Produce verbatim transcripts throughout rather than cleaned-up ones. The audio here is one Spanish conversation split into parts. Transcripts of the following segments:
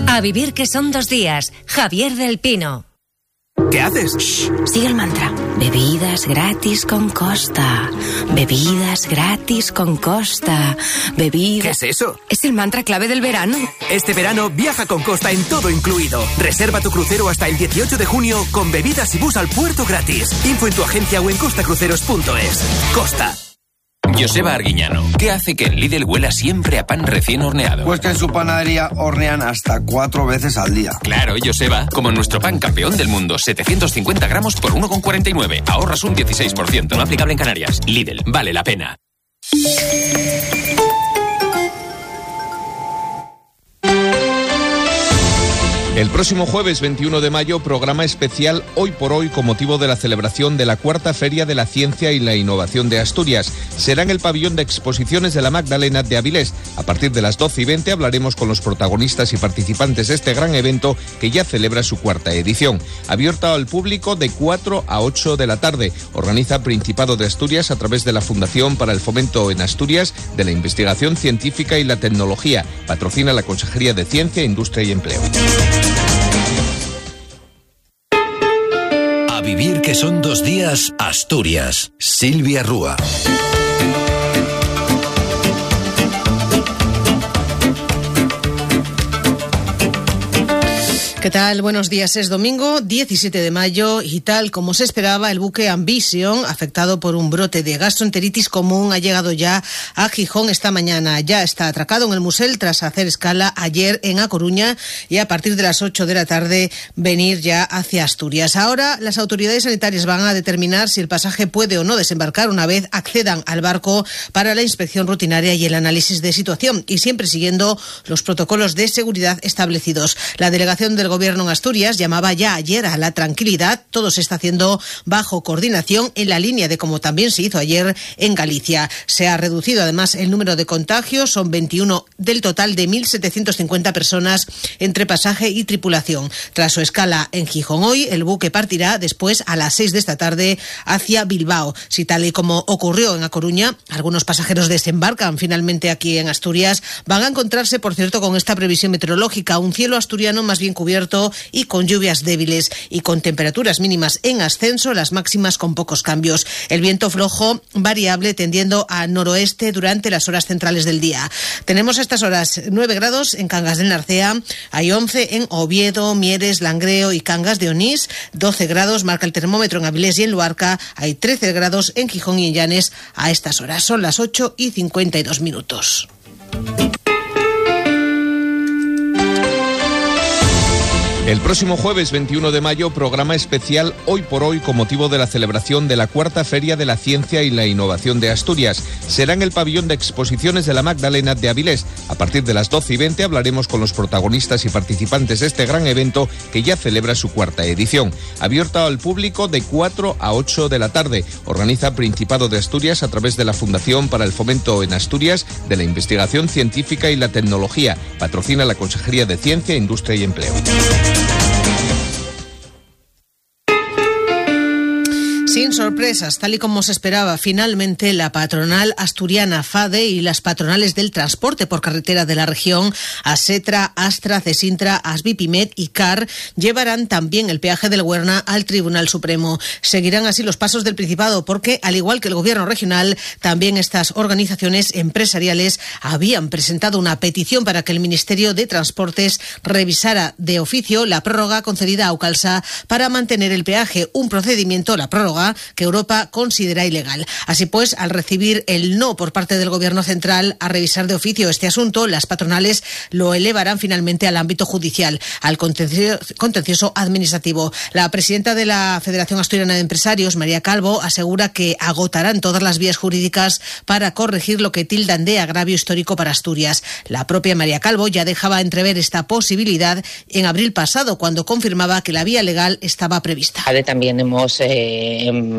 A vivir que son dos días. Javier del Pino. ¿Qué haces? Shh, sigue el mantra. Bebidas gratis con Costa. Bebidas gratis con Costa. Bebidas... ¿Qué es eso? Es el mantra clave del verano. Este verano viaja con Costa en todo incluido. Reserva tu crucero hasta el dieciocho de junio con bebidas y bus al puerto gratis. Info en tu agencia o en costacruceros punto es. Costa. Joseba Arguiñano, ¿qué hace que en Lidl huela siempre a pan recién horneado? Pues que en su panadería hornean hasta cuatro veces al día. Claro, Joseba, como nuestro pan campeón del mundo, setecientos cincuenta gramos por uno con cuarenta y nueve. Ahorras un dieciséis por ciento. No aplicable en Canarias. Lidl, vale la pena. El próximo jueves veintiuno de mayo, programa especial Hoy por Hoy con motivo de la celebración de la Cuarta Feria de la Ciencia y la Innovación de Asturias. Será en el pabellón de exposiciones de la Magdalena de Avilés. A partir de las doce y veinte hablaremos con los protagonistas y participantes de este gran evento que ya celebra su cuarta edición. Abierto al público de cuatro a ocho de la tarde. Organiza Principado de Asturias a través de la Fundación para el Fomento en Asturias de la Investigación Científica y la Tecnología. Patrocina la Consejería de Ciencia, Industria y Empleo. A vivir que son dos días, Asturias. Silvia Rúa. ¿Qué tal? Buenos días. Es domingo diecisiete de mayo y tal como se esperaba, el buque Ambition, afectado por un brote de gastroenteritis común, ha llegado ya a Gijón esta mañana. Ya está atracado en el Musel tras hacer escala ayer en A Coruña y a partir de las ocho de la tarde venir ya hacia Asturias. Ahora las autoridades sanitarias van a determinar si el pasaje puede o no desembarcar una vez accedan al barco para la inspección rutinaria y el análisis de situación, y siempre siguiendo los protocolos de seguridad establecidos. La delegación del Gobierno en Asturias llamaba ya ayer a la tranquilidad. Todo se está haciendo bajo coordinación en la línea de como también se hizo ayer en Galicia. Se ha reducido además el número de contagios, son veintiuno del total de mil setecientos cincuenta personas entre pasaje y tripulación. Tras su escala en Gijón hoy, el buque partirá después a las seis de esta tarde hacia Bilbao. Si tal y como ocurrió en A Coruña, algunos pasajeros desembarcan finalmente aquí en Asturias, van a encontrarse, por cierto, con esta previsión meteorológica, un cielo asturiano más bien cubierto y con lluvias débiles y con temperaturas mínimas en ascenso, las máximas con pocos cambios. El viento flojo variable tendiendo a noroeste durante las horas centrales del día. Tenemos a estas horas nueve grados en Cangas del Narcea, hay once en Oviedo, Mieres, Langreo y Cangas de Onís, doce grados marca el termómetro en Avilés y en Luarca, hay trece grados en Gijón y en Llanes a estas horas. Son las ocho y cincuenta y dos minutos. El próximo jueves veintiuno de mayo, programa especial Hoy por Hoy con motivo de la celebración de la Cuarta Feria de la Ciencia y la Innovación de Asturias. Será en el pabellón de exposiciones de la Magdalena de Avilés. A partir de las doce y veinte hablaremos con los protagonistas y participantes de este gran evento que ya celebra su cuarta edición. Abierto al público de cuatro a ocho de la tarde. Organiza Principado de Asturias a través de la Fundación para el Fomento en Asturias de la Investigación Científica y la Tecnología. Patrocina la Consejería de Ciencia, Industria y Empleo. Sin sorpresas, tal y como se esperaba, finalmente la patronal asturiana FADE y las patronales del transporte por carretera de la región, ASETRA, Astra, Cesintra, Asbipimet y C A R, llevarán también el peaje del Huerna al Tribunal Supremo. Seguirán así los pasos del Principado porque, al igual que el Gobierno regional, también estas organizaciones empresariales habían presentado una petición para que el Ministerio de Transportes revisara de oficio la prórroga concedida a Aucalsa para mantener el peaje, un procedimiento, la prórroga, que Europa considera ilegal. Así pues, al recibir el no por parte del Gobierno central a revisar de oficio este asunto, las patronales lo elevarán finalmente al ámbito judicial, al contencioso administrativo. La presidenta de la Federación Asturiana de Empresarios, María Calvo, asegura que agotarán todas las vías jurídicas para corregir lo que tildan de agravio histórico para Asturias. La propia María Calvo ya dejaba entrever esta posibilidad en abril pasado, cuando confirmaba que la vía legal estaba prevista. También hemos eh,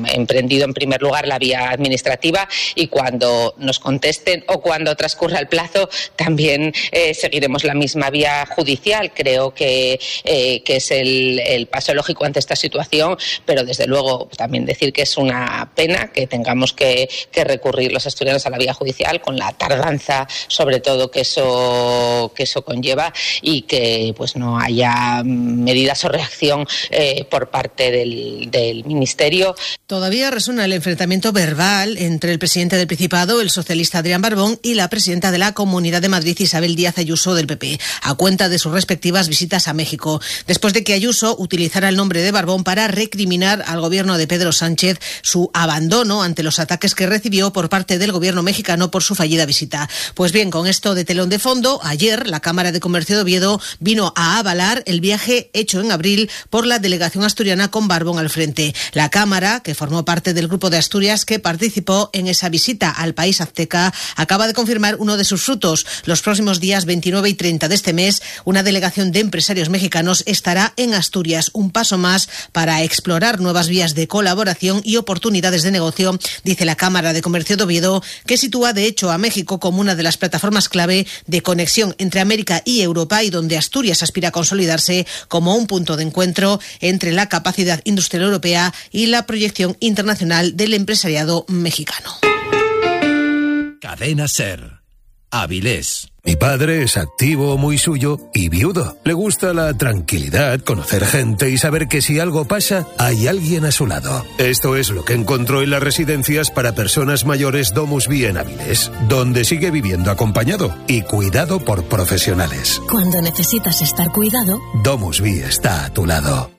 emprendido en primer lugar la vía administrativa y cuando nos contesten o cuando transcurra el plazo también eh, seguiremos la misma vía judicial. Creo que, eh, que es el, el paso lógico ante esta situación, pero desde luego también decir que es una pena que tengamos que, que recurrir los asturianos a la vía judicial con la tardanza sobre todo que eso, que eso conlleva y que pues no haya medidas o reacción eh, por parte del, del Ministerio. Todavía resuena el enfrentamiento verbal entre el presidente del Principado, el socialista Adrián Barbón, y la presidenta de la Comunidad de Madrid, Isabel Díaz Ayuso, del P P, a cuenta de sus respectivas visitas a México, después de que Ayuso utilizara el nombre de Barbón para recriminar al gobierno de Pedro Sánchez su abandono ante los ataques que recibió por parte del gobierno mexicano por su fallida visita. Pues bien, con esto de telón de fondo, ayer la Cámara de Comercio de Oviedo vino a avalar el viaje hecho en abril por la delegación asturiana con Barbón al frente. La Cámara, que formó parte del grupo de Asturias que participó en esa visita al país azteca, acaba de confirmar uno de sus frutos. Los próximos días veintinueve y treinta de este mes, una delegación de empresarios mexicanos estará en Asturias, un paso más para explorar nuevas vías de colaboración y oportunidades de negocio, dice la Cámara de Comercio de Oviedo, que sitúa de hecho a México como una de las plataformas clave de conexión entre América y Europa y donde Asturias aspira a consolidarse como un punto de encuentro entre la capacidad industrial europea y la proyección internacional del empresariado mexicano. Cadena Ser. Avilés. Mi padre es activo, muy suyo y viudo. Le gusta la tranquilidad, conocer gente y saber que si algo pasa, hay alguien a su lado. Esto es lo que encontró en las residencias para personas mayores Domus Vi en Avilés, donde sigue viviendo acompañado y cuidado por profesionales. Cuando necesitas estar cuidado, Domus Vi está a tu lado.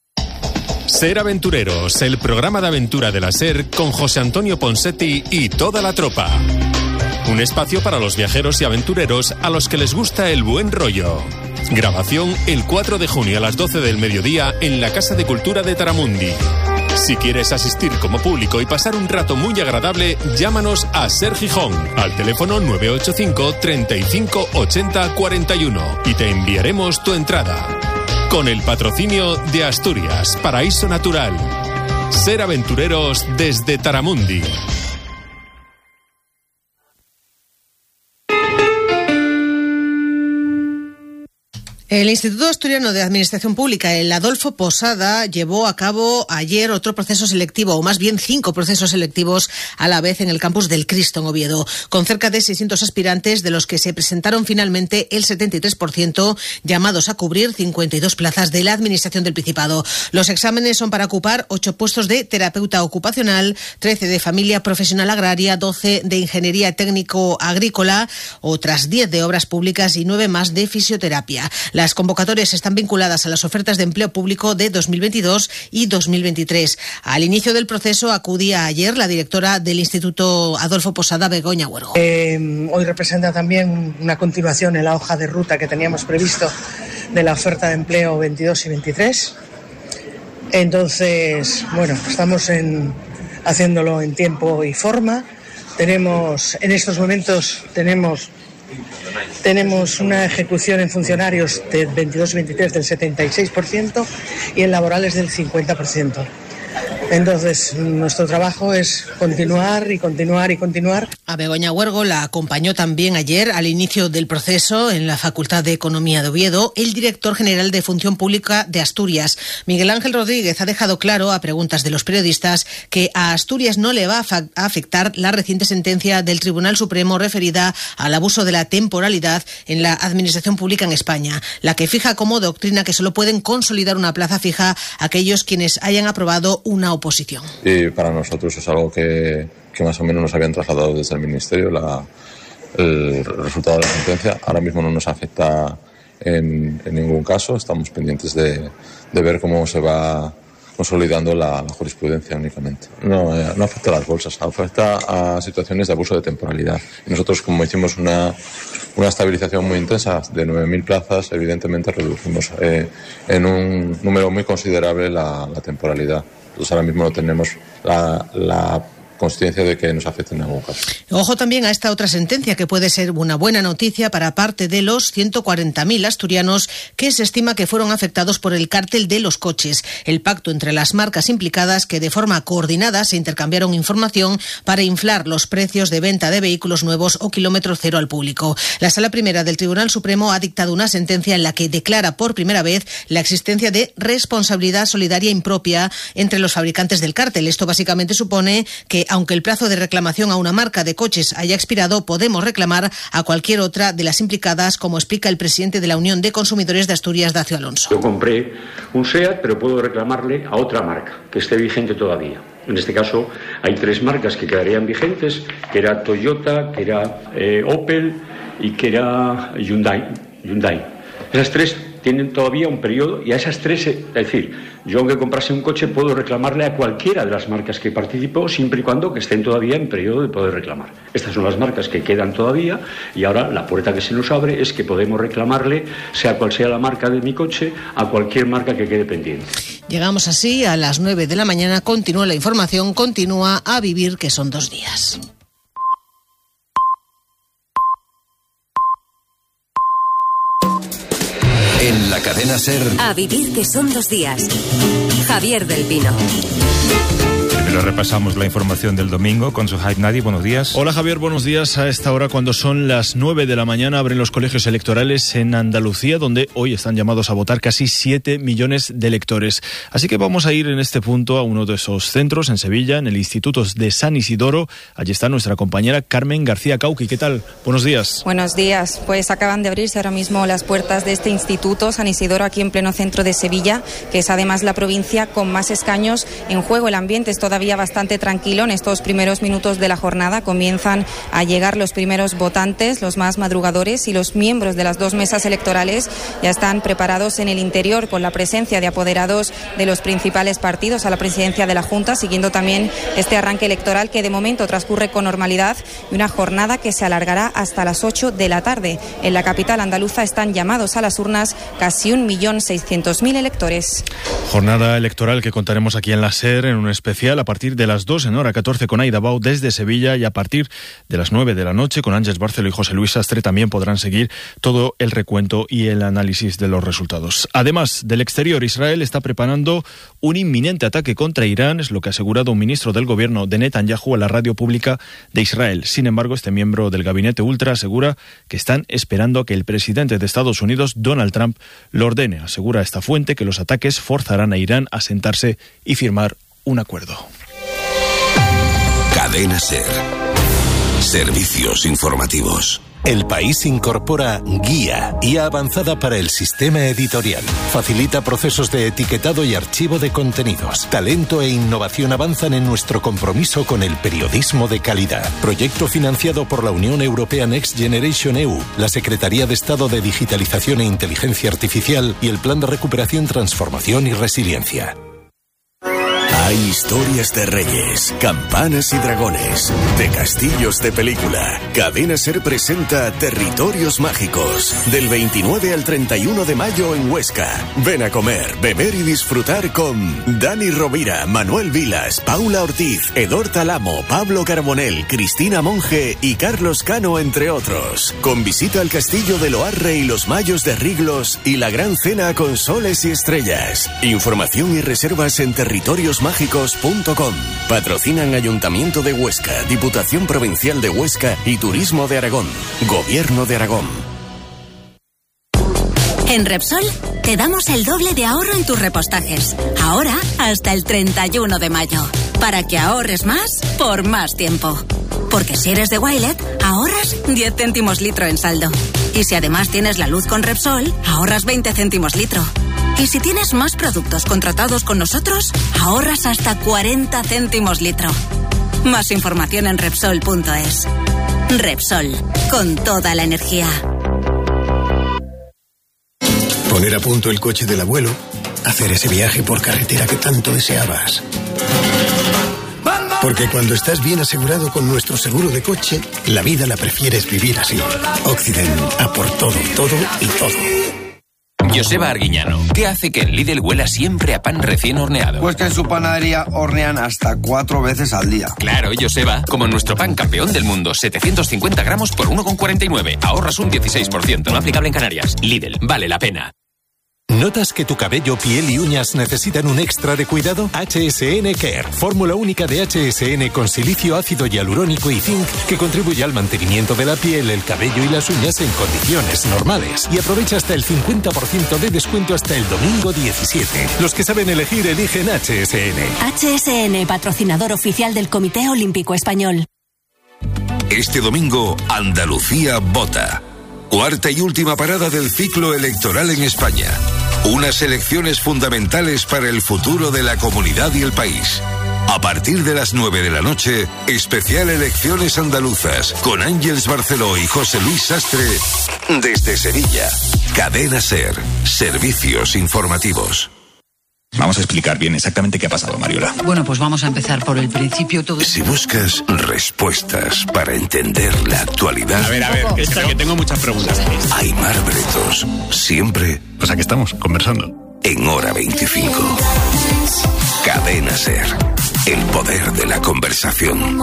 Ser Aventureros, el programa de aventura de la SER con José Antonio Ponsetti y toda la tropa. Un espacio para los viajeros y aventureros a los que les gusta el buen rollo. Grabación el cuatro de junio a las doce del mediodía en la Casa de Cultura de Taramundi. Si quieres asistir como público y pasar un rato muy agradable, llámanos a Ser Gijón al teléfono nueve ocho cinco, treinta y cinco, ochenta, cuarenta y uno y te enviaremos tu entrada. Con el patrocinio de Asturias, Paraíso Natural. Ser Aventureros desde Taramundi. El Instituto Asturiano de Administración Pública, el Adolfo Posada, llevó a cabo ayer otro proceso selectivo, o más bien cinco procesos selectivos a la vez en el campus del Cristo en Oviedo, con cerca de seiscientos aspirantes, de los que se presentaron finalmente el setenta y tres por ciento, llamados a cubrir cincuenta y dos plazas de la Administración del Principado. Los exámenes son para ocupar ocho puestos de terapeuta ocupacional, trece de familia profesional agraria, doce de ingeniería técnico-agrícola, otras diez de obras públicas y nueve más de fisioterapia. Las convocatorias están vinculadas a las ofertas de empleo público de dos mil veintidós y dos mil veintitrés. Al inicio del proceso acudía ayer la directora del Instituto Adolfo Posada, Begoña Huergo. Eh, hoy representa también una continuación en la hoja de ruta que teníamos previsto de la oferta de empleo veintidós y veintitrés. Entonces, bueno, estamos en, haciéndolo en tiempo y forma. Tenemos, en estos momentos, tenemos... Tenemos una ejecución en funcionarios de veintidós y veintitrés del setenta y seis por ciento y en laborales del cincuenta por ciento. Entonces, nuestro trabajo es continuar y continuar y continuar. A Begoña Huergo la acompañó también ayer al inicio del proceso en la Facultad de Economía de Oviedo el director general de Función Pública de Asturias. Miguel Ángel Rodríguez ha dejado claro a preguntas de los periodistas que a Asturias no le va a afectar la reciente sentencia del Tribunal Supremo referida al abuso de la temporalidad en la administración pública en España, la que fija como doctrina que solo pueden consolidar una plaza fija aquellos quienes hayan aprobado una oposición. Y para nosotros es algo que, que más o menos nos habían trasladado desde el Ministerio, la, el resultado de la sentencia. Ahora mismo no nos afecta en, en ningún caso, estamos pendientes de, de ver cómo se va consolidando la, la jurisprudencia únicamente. No, eh, no afecta a las bolsas, afecta a situaciones de abuso de temporalidad. Y nosotros, como hicimos una, una estabilización muy intensa de nueve mil plazas, evidentemente reducimos eh, en un número muy considerable la, la temporalidad. Entonces ahora mismo no tenemos la, la consciencia de que nos afecte en algún caso. Ojo también a esta otra sentencia que puede ser una buena noticia para parte de los ciento cuarenta mil asturianos que se estima que fueron afectados por el cártel de los coches. El pacto entre las marcas implicadas que de forma coordinada se intercambiaron información para inflar los precios de venta de vehículos nuevos o kilómetro cero al público. La Sala Primera del Tribunal Supremo ha dictado una sentencia en la que declara por primera vez la existencia de responsabilidad solidaria impropia entre los fabricantes del cártel. Esto básicamente supone que, aunque el plazo de reclamación a una marca de coches haya expirado, podemos reclamar a cualquier otra de las implicadas, como explica el presidente de la Unión de Consumidores de Asturias, Dacio Alonso. Yo compré un SEAT, pero puedo reclamarle a otra marca que esté vigente todavía. En este caso hay tres marcas que quedarían vigentes, que era Toyota, que era eh, Opel y que era Hyundai. Hyundai. Esas tres tienen todavía un periodo y a esas tres, es decir, yo aunque comprase un coche puedo reclamarle a cualquiera de las marcas que participó siempre y cuando que estén todavía en periodo de poder reclamar. Estas son las marcas que quedan todavía y ahora la puerta que se nos abre es que podemos reclamarle, sea cual sea la marca de mi coche, a cualquier marca que quede pendiente. Llegamos así a las nueve de la mañana, continúa la información, continúa A Vivir, que son dos días. En la cadena SER. A Vivir, que son dos días. Javier del Pino. Primero repasamos la información del domingo con Suhaib Nadi. Buenos días. Hola Javier, buenos días. A esta hora, cuando son las nueve de la mañana, abren los colegios electorales en Andalucía, donde hoy están llamados a votar casi siete millones de electores. Así que vamos a ir en este punto a uno de esos centros, en Sevilla, en el Instituto de San Isidoro. Allí está nuestra compañera Carmen García Cauqui. ¿Qué tal? Buenos días. Buenos días. Pues acaban de abrirse ahora mismo las puertas de este Instituto San Isidoro, aquí en pleno centro de Sevilla, que es además la provincia con más escaños en juego. El ambiente es todavía bastante tranquilo. En estos primeros minutos de la jornada comienzan a llegar los primeros votantes, los más madrugadores, y los miembros de las dos mesas electorales ya están preparados en el interior, con la presencia de apoderados de los principales partidos a la presidencia de la Junta, siguiendo también este arranque electoral que de momento transcurre con normalidad, y una jornada que se alargará hasta las ocho de la tarde. En la capital andaluza están llamados a las urnas casi un millón seiscientos mil electores. Jornada electoral que contaremos aquí en la SER en un especial a partir de las dos en hora catorce con Aida Bau desde Sevilla, y a partir de las nueve de la noche con Ángeles Barceló y José Luis Sastre también podrán seguir todo el recuento y el análisis de los resultados. Además, del exterior, Israel está preparando un inminente ataque contra Irán, es lo que ha asegurado un ministro del gobierno de Netanyahu a la radio pública de Israel. Sin embargo, este miembro del gabinete ultra asegura que están esperando a que el presidente de Estados Unidos, Donald Trump, lo ordene. Asegura esta fuente que los ataques forzarán a Irán a sentarse y firmar un acuerdo. Cadena SER. Servicios informativos. El País incorpora Guía, I A avanzada para el sistema editorial. Facilita procesos de etiquetado y archivo de contenidos. Talento e innovación avanzan en nuestro compromiso con el periodismo de calidad. Proyecto financiado por la Unión Europea Next Generation E U, la Secretaría de Estado de Digitalización e Inteligencia Artificial y el Plan de Recuperación, Transformación y Resiliencia. Hay historias de reyes, campanas y dragones, de castillos de película. Cadena SER presenta Territorios Mágicos, del veintinueve al treinta y uno de mayo en Huesca. Ven a comer, beber y disfrutar con Dani Rovira, Manuel Vilas, Paula Ortiz, Edor Talamo, Pablo Carbonell, Cristina Monge y Carlos Cano, entre otros. Con visita al castillo de Loarre y los Mayos de Riglos y la gran cena con soles y estrellas. Información y reservas en territorios mágicos punto com. Patrocinan Ayuntamiento de Huesca, Diputación Provincial de Huesca y Turismo de Aragón. Gobierno de Aragón. En Repsol te damos el doble de ahorro en tus repostajes. Ahora hasta el treinta y uno de mayo. Para que ahorres más por más tiempo. Porque si eres de Wilet, ahorras diez céntimos litro en saldo. Y si además tienes la luz con Repsol, ahorras veinte céntimos litro. Y si tienes más productos contratados con nosotros, ahorras hasta cuarenta céntimos litro. Más información en Repsol punto es. Repsol, con toda la energía. Poner a punto el coche del abuelo, hacer ese viaje por carretera que tanto deseabas. Porque cuando estás bien asegurado con nuestro seguro de coche, la vida la prefieres vivir así. Occident, a por todo, todo y todo. Joseba Arguiñano, ¿qué hace que en Lidl huela siempre a pan recién horneado? Pues que en su panadería hornean hasta cuatro veces al día. Claro, Joseba, como nuestro pan campeón del mundo, setecientos cincuenta gramos por uno con cuarenta y nueve. Ahorras un dieciséis por ciento. No aplicable en Canarias. Lidl, vale la pena. ¿Notas que tu cabello, piel y uñas necesitan un extra de cuidado? H S N Care, fórmula única de H S N con silicio, ácido hialurónico y zinc que contribuye al mantenimiento de la piel, el cabello y las uñas en condiciones normales. Y aprovecha hasta el cincuenta por ciento de descuento hasta el domingo diecisiete. Los que saben elegir eligen H S N. H S N, patrocinador oficial del Comité Olímpico Español. Este domingo, Andalucía vota. Cuarta y última parada del ciclo electoral en España. Unas elecciones fundamentales para el futuro de la comunidad y el país. A partir de las nueve de la noche, especial Elecciones Andaluzas, con Ángeles Barceló y José Luis Sastre, desde Sevilla. Cadena SER, servicios informativos. Vamos a explicar bien exactamente qué ha pasado, Mariola. Bueno, pues vamos a empezar por el principio. Todo... Si buscas respuestas para entender la actualidad... A ver, a ver, que, creo... que tengo muchas preguntas. Aimar Bretos, siempre... Pues aquí estamos, conversando. En Hora veinticinco. Cadena SER, el poder de la conversación.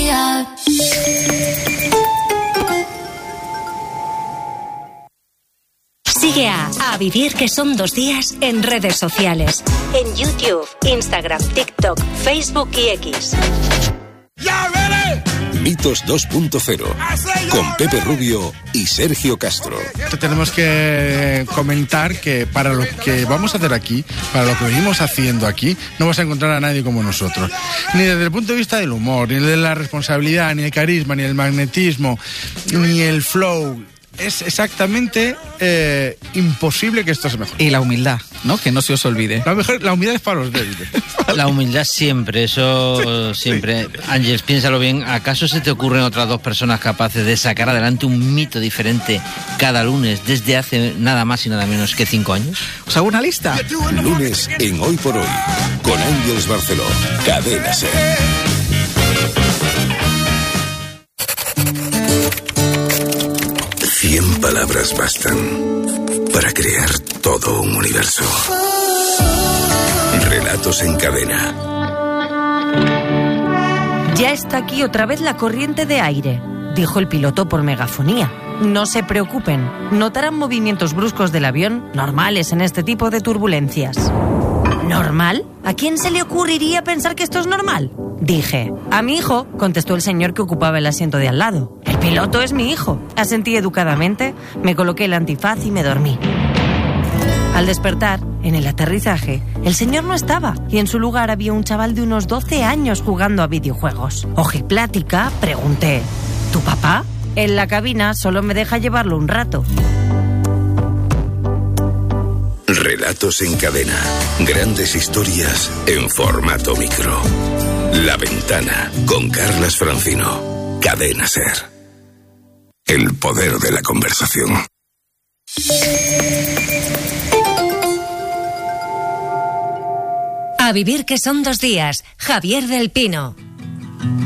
Sigue a A Vivir que son dos días en redes sociales. En YouTube, Instagram, TikTok, Facebook y X. Mitos dos punto cero con Pepe Rubio y Sergio Castro. Tenemos que comentar que para lo que vamos a hacer aquí, para lo que venimos haciendo aquí, no vas a encontrar a nadie como nosotros. Ni desde el punto de vista del humor, ni de la responsabilidad, ni el carisma, ni el magnetismo, ni el flow. Es exactamente eh, imposible que esto se mejore. Y la humildad, ¿no? Que no se os olvide. La, mejor, la humildad es para los débiles. La humildad siempre, eso siempre. Sí. Ángeles, piénsalo bien. ¿Acaso se te ocurren otras dos personas capaces de sacar adelante un mito diferente cada lunes desde hace nada más y nada menos que cinco años? ¿Os hago una lista? Lunes en Hoy por Hoy, con Ángeles Barceló. Cadena SER. Cien palabras bastan para crear todo un universo. Relatos en cadena. Ya está aquí otra vez la corriente de aire, dijo el piloto por megafonía. No se preocupen, notarán movimientos bruscos del avión normales en este tipo de turbulencias. ¿Normal? ¿A quién se le ocurriría pensar que esto es normal? Dije. A mi hijo, contestó el señor que ocupaba el asiento de al lado. El piloto es mi hijo. Asentí educadamente, me coloqué el antifaz y me dormí. Al despertar, en el aterrizaje, el señor no estaba y en su lugar había un chaval de unos doce años jugando a videojuegos. Ojiplática, pregunté, ¿tu papá? En la cabina solo me deja llevarlo un rato. Relatos en cadena. Grandes historias en formato micro. La Ventana, con Carlas Francino. Cadena SER. El poder de la conversación. A Vivir que son dos días. Javier del Pino.